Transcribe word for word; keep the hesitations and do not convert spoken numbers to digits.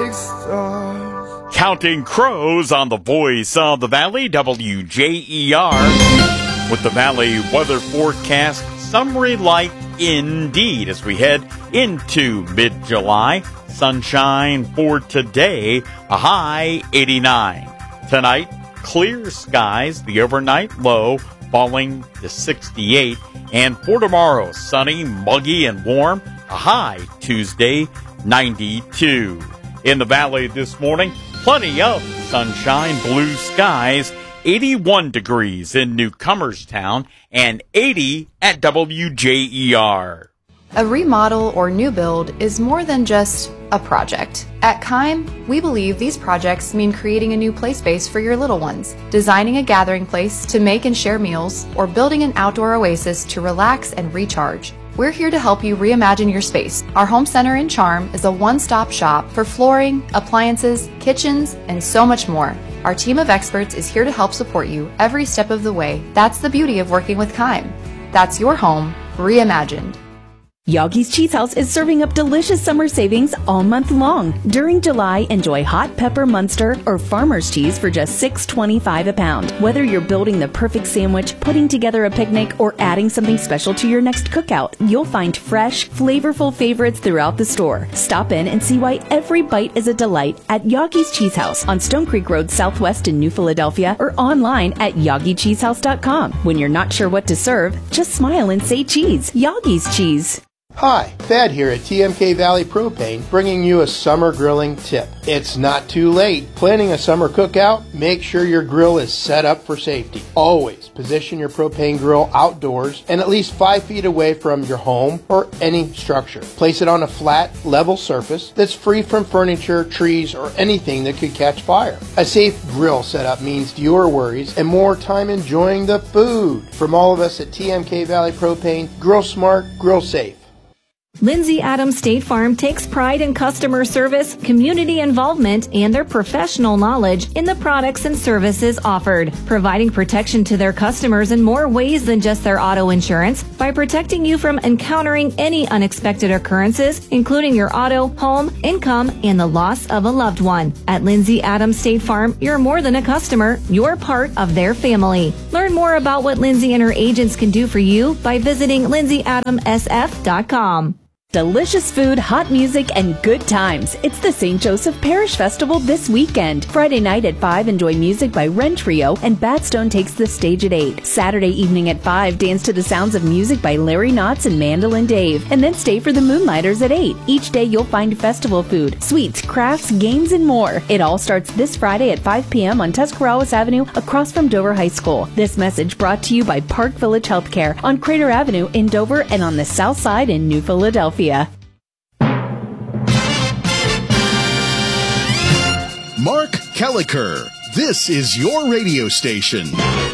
six stars. Counting Crows on the Voice of the Valley, W J E R. With the Valley weather forecast, summary like indeed as we head into mid-July. Sunshine for today, a high eighty-nine. Tonight, clear skies, the overnight low falling to sixty-eight. And for tomorrow, sunny, muggy, and warm, a high Tuesday, ninety-two. In the Valley this morning, plenty of sunshine, blue skies, eighty-one degrees in Newcomerstown, and eighty at W J E R. A remodel or new build is more than just a project. At Keim, we believe these projects mean creating a new play space for your little ones, designing a gathering place to make and share meals, or building an outdoor oasis to relax and recharge. We're here to help you reimagine your space. Our home center in Charm is a one-stop shop for flooring, appliances, kitchens, and so much more. Our team of experts is here to help support you every step of the way. That's the beauty of working with Keim. That's your home reimagined. Yogi's Cheese House is serving up delicious summer savings all month long. During July, enjoy hot pepper Munster or farmer's cheese for just six twenty-five a pound. Whether you're building the perfect sandwich, putting together a picnic, or adding something special to your next cookout, you'll find fresh, flavorful favorites throughout the store. Stop in and see why every bite is a delight at Yogi's Cheese House on Stone Creek Road Southwest in New Philadelphia, or online at yogi cheese house dot com. When you're not sure what to serve, just smile and say cheese. Yogi's Cheese. Hi, Thad here at T M K Valley Propane, bringing you a summer grilling tip. It's not too late. Planning a summer cookout? Make sure your grill is set up for safety. Always position your propane grill outdoors and at least five feet away from your home or any structure. Place it on a flat, level surface that's free from furniture, trees, or anything that could catch fire. A safe grill setup means fewer worries and more time enjoying the food. From all of us at T M K Valley Propane, grill smart, grill safe. Lindsay Adams State Farm takes pride in customer service, community involvement, and their professional knowledge in the products and services offered, providing protection to their customers in more ways than just their auto insurance by protecting you from encountering any unexpected occurrences, including your auto, home, income, and the loss of a loved one. At Lindsay Adams State Farm, you're more than a customer, you're part of their family. Learn more about what Lindsay and her agents can do for you by visiting lindsay adam s f dot com. Delicious food, hot music, and good times. It's the Saint Joseph Parish Festival this weekend. Friday night at five, enjoy music by Wren Trio, and Batstone takes the stage at eight. Saturday evening at five, dance to the sounds of music by Larry Knotts and Mandolin Dave. And then stay for the Moonlighters at eight. Each day you'll find festival food, sweets, crafts, games, and more. It all starts this Friday at five p.m. on Tuscarawas Avenue across from Dover High School. This message brought to you by Park Village Healthcare on Crater Avenue in Dover and on the south side in New Philadelphia. Mark Kelliker, this is your radio station.